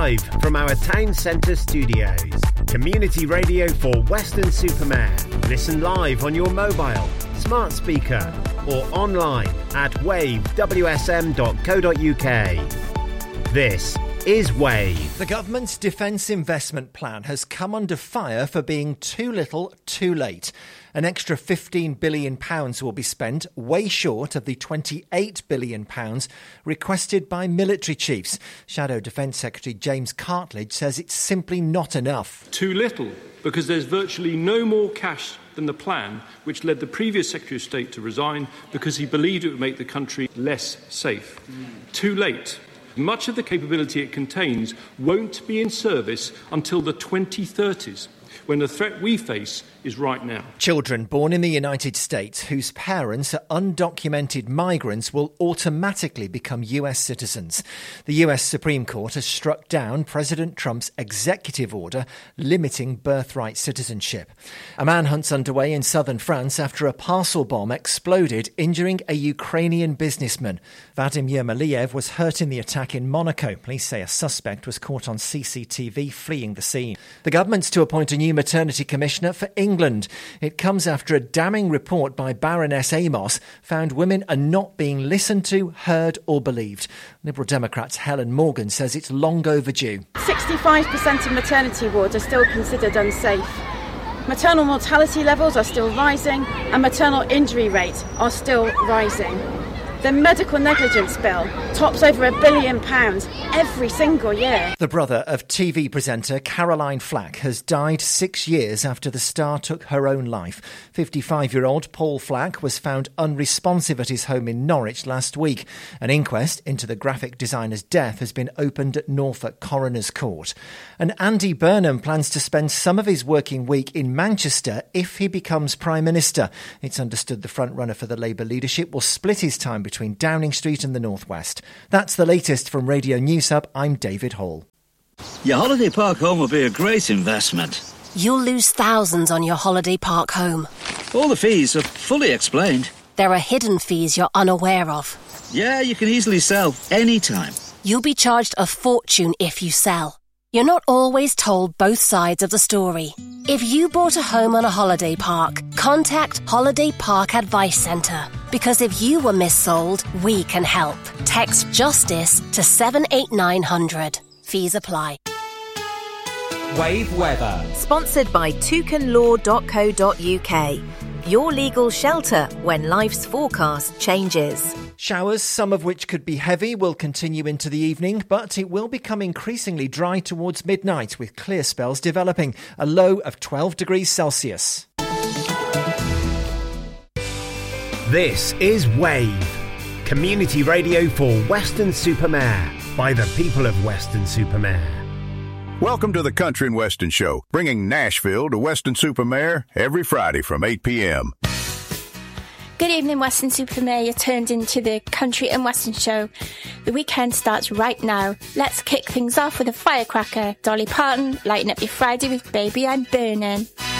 live from our town centre studios. Community radio for Weston-super-Mare. Listen live on your mobile, smart speaker or online at wavewsm.co.uk. This is Wave. The government's defence investment plan has come under fire for being too little, too late. An extra £15 billion will be spent, way short of the £28 billion requested by military chiefs. Shadow Defence Secretary James Cartledge says it's simply not enough. Too little, because there's virtually no more cash than the plan, which led the previous Secretary of State to resign because he believed it would make the country less safe. Too late. Much of the capability it contains won't be in service until the 2030s, when the threat we face is right now. Children born in the United States whose parents are undocumented migrants will automatically become US citizens. The US Supreme Court has struck down President Trump's executive order limiting birthright citizenship. A manhunt's underway in southern France after a parcel bomb exploded, injuring a Ukrainian businessman. Vladimir Maliev was hurt in the attack in Monaco. Police say a suspect was caught on CCTV fleeing the scene. The government's to appoint a new maternity commissioner for England. It comes after a damning report by Baroness Amos found women are not being listened to, heard or believed. Liberal Democrats Helen Morgan says it's long overdue. 65% of maternity wards are still considered unsafe. Maternal mortality levels are still rising and maternal injury rates are still rising. The medical negligence bill tops over £1 billion every single year. The brother of TV presenter Caroline Flack has died 6 years after the star took her own life. 55-year-old Paul Flack was found unresponsive at his home in Norwich last week. An inquest into the graphic designer's death has been opened at Norfolk Coroner's Court. And Andy Burnham plans to spend some of his working week in Manchester if he becomes Prime Minister. It's understood the frontrunner for the Labour leadership will split his time between Downing Street and the North West. That's the latest from Radio News Hub. I'm David Hall. Your holiday park home will be a great investment. You'll lose thousands on your holiday park home. All the fees are fully explained. There are hidden fees you're unaware of. Yeah, you can easily sell anytime. You'll be charged a fortune if you sell. You're not always told both sides of the story. If you bought a home on a holiday park, contact Holiday Park Advice Centre. Because if you were missold, we can help. Text JUSTICE to 78900. Fees apply. Wave weather. Sponsored by toucanlaw.co.uk. Your legal shelter when life's forecast changes. Showers, some of which could be heavy, will continue into the evening, but it will become increasingly dry towards midnight with clear spells developing, a low of 12 degrees Celsius. This is Wave, community radio for Weston-super-Mare by the people of Weston-super-Mare. Welcome to the Country and Weston Show, bringing Nashville to Weston-super-Mare every Friday from 8 p.m. Good evening, Weston-super-Mare. You're turned into the Country and Western Show. The weekend starts right now. Let's kick things off with a firecracker. Dolly Parton, lighten up your Friday with Baby I'm Burning.